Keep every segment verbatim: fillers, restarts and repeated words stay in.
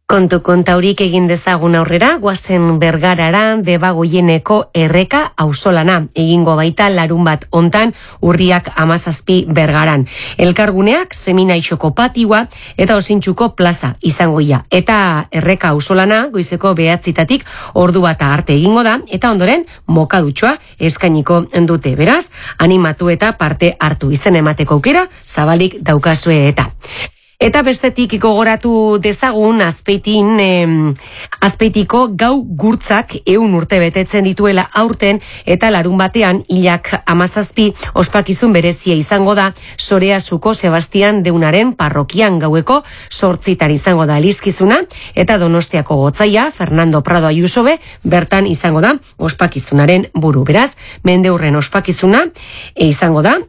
Kontu kontaurik egin dezagun aurrera, guazen Bergarara Debagoieneko erreka auzolana egingo baita larun bat hontan urriak hamazazpi Bergaran. Elkarguneak Seminaixoko patioa eta Osintxuko plaza izangoia. Eta erreka auzolana goizeko behatzitatik ordu bata arte egingo da eta ondoren mokadutxoa eskainiko dute. Beraz, animatu eta parte hartu izen emateko aukera zabalik daukazue eta. Eta bestetik gogoratu dezagun Azpeitin, eh, Azpeitiko gau gurtzak ehun urte betetzen dituela aurten eta larun batean hilak hamazazpi ospakizun berezia izango da Soreazuko Sebastian Deunaren parrokian gaueko zortzitan izango da elizkizuna eta Donostiako gotzaia Fernando Prado Ayusobe bertan izango da ospakizunaren buru. Beraz, mendeurren ospakizuna e, izango da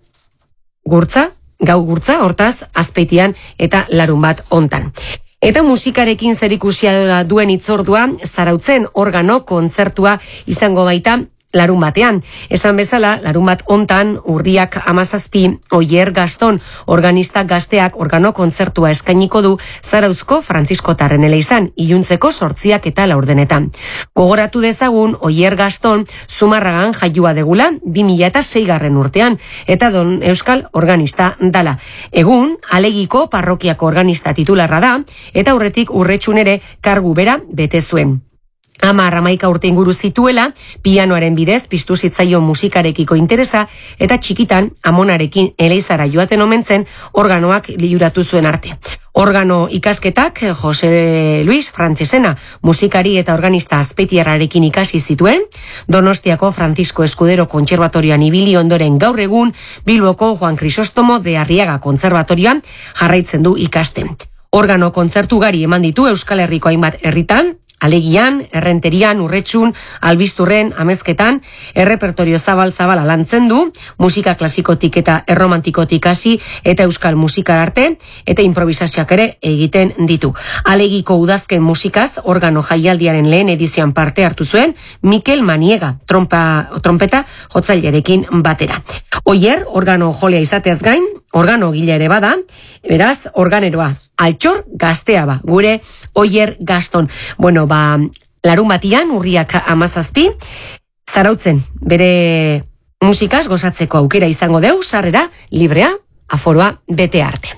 gurtza, gau gurtza, hortaz, Azpeitian eta larun bat hontan. Eta musikarekin zerikusia duen hitzordua, Zarautzen organo kontzertua izango baita larun batean. Esan bezala, larun bat hontan urriak hamazazpi Oier Gaston organista gazteak organo kontzertua eskainiko du Zarauzko Frantziskotarren eleizan, iluntzeko sortziak eta laurdenetan. Gogoratu dezagun Oier Gaston Zumarragan jaiua degula bi mila seigarren urtean eta don euskal organista dala. Egun, Alegiko parrokiako organista titularra da eta aurretik Urretxun ere kargu bera bete zuen. Ama ramaika urte inguru zituela, pianoaren bidez piztu zitzaion musikarekiko interesa eta txikitan amonarekin eleizara joaten omentzen organoak liuratu zuen arte. Organo ikasketak Jose Luis Frantzesena musikari eta organista azpeitiarrarekin ikasi zituen, Donostiako Francisco Escudero kontserbatorioan ibili ondoren gaur egun Bilboko Juan Crisostomo de Arriaga kontserbatorioan jarraitzen du ikasten. Organo kontzertu gari eman ditu Euskal Herriko hainbat herritan, Alegian, Errenterian, Urretxun, Albisturren, Amezketan, errepertorio zabal-zabala lantzen du, musika klasikotik eta erromantikotik hasi eta euskal musikar arte, eta improvisazioak ere egiten ditu. Alegiko udazken musikaz, organo jaialdiaren lehen edizioan parte hartu zuen, Mikel Maniega, trompa, trompeta jotzailerekin batera. Oier, organo jolea izateaz gain, organo gila ere bada, beraz, organeroa. Altxor gaztea ba, gure Oier Gaston. Bueno, ba, larun batian, urriak hamazazpi, Zarautzen bere musikaz gozatzeko aukera izango deu, sarrera, librea, aforoa bete arte.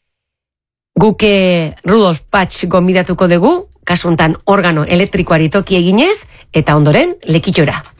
Guke Rudolf Patx gonbidatuko dugu, kasuntan organo elektrikoari toki eginez, eta ondoren lekitxora.